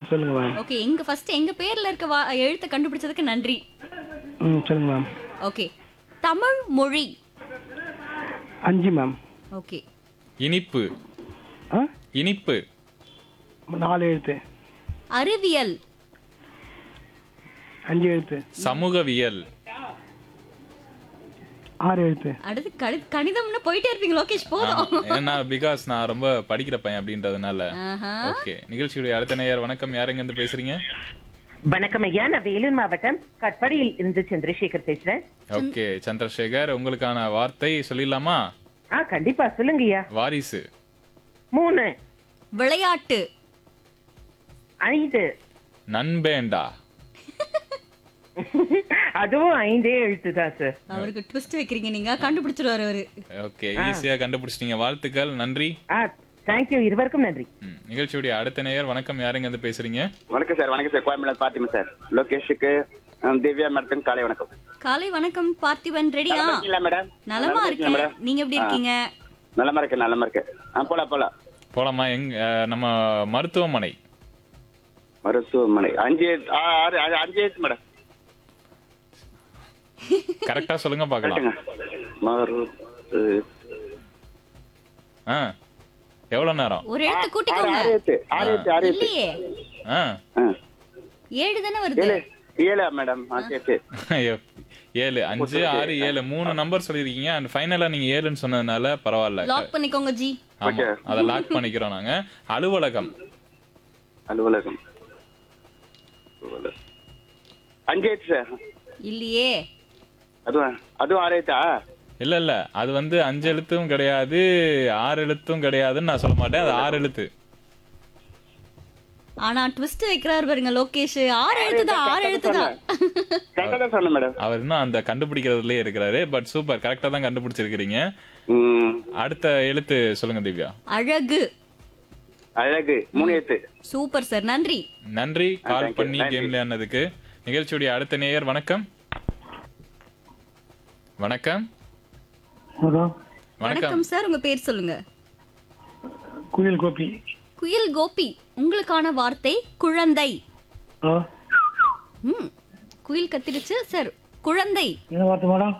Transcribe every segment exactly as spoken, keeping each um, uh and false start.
சொல்லுங்க ma'am. Okay, எங்க first எங்க பேர்ல இருக்க வா- எழுத்தை கண்டுபிடிச்சதுக்கு நன்றி. ம் சொல்லுங்க மேம். ஓகே, தமிழ் மொழி. அஞ்சு மேம். ஓகே, இனிப்பு. ஆ இனிப்பு. நாலு எழுத்து. அறிவியல். அஞ்சு எழுத்து. சமூகவியல். ஆறு எழுத்து. அடுத்து கணி- கணிதம்னு போயிட்டே இருப்பீங்க லோகேஷ், போதும். ஏன்னா பிகாஸ் நான் ரொம்ப படிக்கிற பையன் அப்படின்றதுனால. ஆஹா. ஓகே, நிகழ்ச்சியுடைய அடுத்த நேயர். வணக்கம், யாருங்க இருந்து பேசுறீங்க? வணக்கம் ஐயா, நான் வேலூர் மாவட்டம் கட்பாடியில் இருந்து சந்திரசேகர் பேசுறேன். ஓகே சந்திரசேகர், உங்களுக்கான வார்த்தை சொல்லிடலாமா? ஆ கண்டிப்பா சொல்லுங்க ஐயா. வாரிசு. மூணு. விளையாட்டு. ஐந்து. நண்பேண்டா. அதுவும் ஐந்தே எழுத்து தான் சார். அவருக்கு ட்விஸ்ட் வைக்கிறீங்க நீங்க, கண்டுபிடிச்சிருவாரு அவரு. ஓகே, ஈஸியா கண்டுபிடிச்சிட்டீங்க, வாழ்த்துக்கள், நன்றி. ஆ தேங்க்யூ, இருவருக்கும் நன்றி. ம், நிகழ்ச்சியுடைய அடுத்த நேயர். வணக்கம், யாருங்க இருந்து பேசுறீங்க? வணக்கம் சார். வணக்கம் சார். கோயம்பேடு பாத்திமா சார். லோகேஷுக்கு அஹ், திவ்யா மேடத்துக்கு காலை வணக்கம். காலை வணக்கம் பார்த்திபன், ரெடியா? நலமா இருக்கீங்களா மேடம்? நலமா நலமா இருக்கேன், இருக்கீங்களா மேடம்? நீங்க எப்படி இருக்கீங்க? நலமா இருக்கு, நலமா இருக்கு. ஆ போலாம் போலாம். போலாமா? எங்க அஹ், நம்ம மருத்துவமனை. மருத்துவமனை. அஞ்சு எழுத்து- ஆ, ஆறு ஆறு, அஞ்சு எழுத்து மேடம். கரெக்டா சொல்லுங்க பாக்கலாம். கரெக்டுங்க. மரு ஆ, எவ்வளவு நேரம்? ஒரு எழுத்து ஆறு கூட்டிக்கோங்க. ஆறு எழுத்து. ஆறு எழுத்து ஆறு எழுத்து. இல்லையே, ஆ, ஆ. ஏழு தானே வருது. ஏழு ஏழா மேடம்? ஆ சரி சரி. ஐயோ, ஏழு, அஞ்சு, ஆறு, ஏழு, மூணு நம்பர் சொல்லிருக்கீங்க. அண்ட் ஃபைனலா நீங்க ஏழுன்னு சொன்னதுனால பரவாயில்ல. லாக் பண்ணிக்கோங்க ஜி. ஆமா, Okay. அதை லாக் பண்ணிக்கிறோம் நாங்க. அலுவலகம். அலுவலகம். அலுவலகம். அஞ்சு எழுத்து சார். இல்லையே, அதுவும் அதுவும் ஆறு எழுத்தா? இல்ல இல்ல, அது வந்து அஞ்சு எழுத்தும் கிடையாது, ஆறு எழுத்தும் கிடையாதுன்னு நான் சொல்ல மாட்டேன். அது ஆறு எழுத்து. ஆனா ட்விஸ்ட் வைக்கிறாரு பாருங்க லோகேஷ். ஆறு எழுத்து தான், ஆறு எழுத்து தான். கரெக்டா தான் சொன்னேன் மேடம். அவர் இன்னும் அந்த கண்டுபிடிக்கிறதுலயே இருக்கிறாரு. பட் சூப்பர், கரெக்டா தான் கண்டுபிடிச்சிருக்கிறீங்க. ம். அடுத்த எழுத்து சொல்லுங்க திவ்யா. அழகு. அழகு. மூணு எழுத்து. சூப்பர் சார், நன்றி. நன்றி கால் thank you, பண்ணி thank you. கேம் விளையாடுனதுக்கு. நிகழ்ச்சியுடைய அடுத்த நேயர். வணக்கம். வணக்கம். ஹலோ. வணக்கம். வணக்கம் சார், உங்க பேர் சொல்லுங்க. குயில் கோபி. குயில் கோபி, உங்களுக்கான வார்த்தை குழந்தை. ஹலோ. ம், குயில் கத்திடுச்சு சார். குழந்தை. என்ன வார்த்தை மேடம்?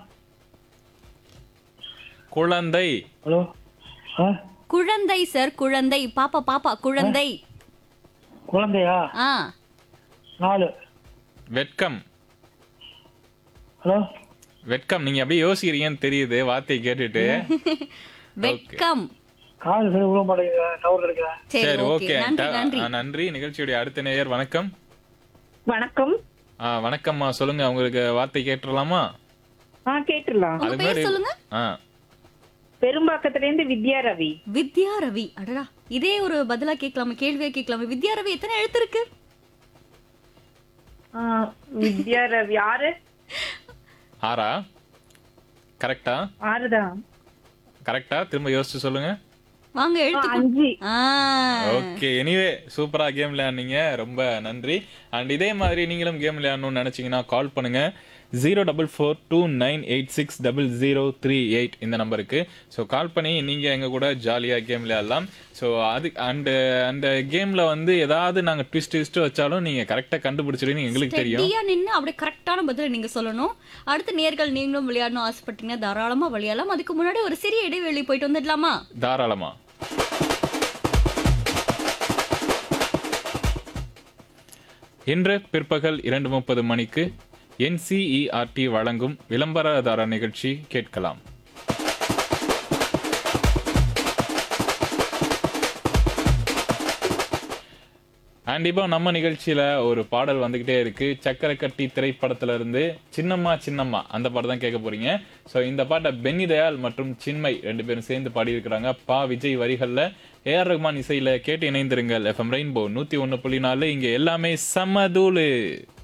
குழந்தை. ஹலோ. ஆ குழந்தை சார், குழந்தை. பாப்பா பாப்பா, குழந்தை. குழந்தையா? ஆ, நாலு. வெட்கம். ஹலோ. வெட்கம். நீங்க அப்படியே யோசிக்கிறீங்கன்னு தெரியுது வார்த்தையை கேட்டுட்டு. வெட்கம். காது சரி விட மாட்டேங்குது, டவர் கிடைக்கிறேன். சரி, சரி, ஓகே, ஓகே. நன்றி நன்றி. நன்றி. நிகழ்ச்சியுடைய அடுத்த நேயர். வணக்கம். வணக்கம். ஆ, வணக்கம்மா, சொல்லுங்க, உங்களுக்கு வார்த்தை கேட்டுடலாமா? ஆ கேட்டுடலாம். உங்க அது பேர் மாதிரி- சொல்லுங்க. ஆ, பெரும்பாக்கத்துல இருந்து வித்யா ரவி. வித்யா ரவி. அடடா, இதே ஒரு பதிலா கேட்கலாமே, கேள்வியா கேட்கலாமே. வித்யா ரவி எத்தனை எழுத்து இருக்கு? ஆ, வித்யா ரவி ஆறு. ஆறா? கரெக்டா? ஆறுதான். கரெக்டா? திரும்ப யோசிச்சு சொல்லுங்க. வாங்க, எழுத்து கு- அஞ்சு. ஆ, ஓகே, எனிவே சூப்பரா கேம் விளையாடுனீங்க, ரொம்ப நன்றி. அண்ட் இதே மாதிரி நீங்களும் கேம் விளையாடணும்னு நினைச்சீங்கன்னா கால் பண்ணுங்க zero double four two nine eight six double zero three eight இந்த நம்பருக்கு. ஸோ கால் பண்ணி நீங்க எங்க கூட ஜாலியா கேம் விளையாடலாம். ஸோ அது அண்ட் அந்த கேம்ல வந்து ஏதாவது நாங்க ட்விஸ்ட் ட்விஸ்ட் வச்சாலும் நீங்க கரெக்டா கண்டுபிடிச்சிருவீங்க, எங்களுக்கு தெரியும். ஸ்டெடியா நின்னு அப்படியே கரெக்டான பதில நீங்க சொல்லணும். அடுத்த நேர்கள் நீங்களும் விளையாடணும் ஆசைப்பட்டீங்கன்னா தாராளமா விளையாடலாம். அதுக்கு முன்னாடி ஒரு சிறிய இடைவெளி போயிட்டு வந்துடலாமா? தாராளமா. இன்று பிற்பகல் இரண்டு முப்பது மணிக்கு என்சிஇஆர்டி வழங்கும் விளம்பரதார நிகழ்ச்சி கேட்கலாம். அண்ட் இப்போ நம்ம நிகழ்ச்சியில ஒரு பாடல் வந்துகிட்டே இருக்கு. சக்கரை கட்டி திரைப்படத்துல இருந்து சின்னம்மா சின்னம்மா அந்த பாட்டு தான் கேட்க போறீங்க. ஸோ இந்த பாட்டை பென்னி தயாள் மற்றும் சின்மை ரெண்டு பேரும் சேர்ந்து பாடியிருக்கிறாங்க. பா விஜய் வரிகள்ல, ஏ ஆர் ரஹ்மான் இசையில. கேட்டு இணைந்திருங்கள். எஃப்எம் ரெயின்போ நூத்தி ஒன்னு புள்ளி நாலு. இங்க எல்லாமே சமதூளு.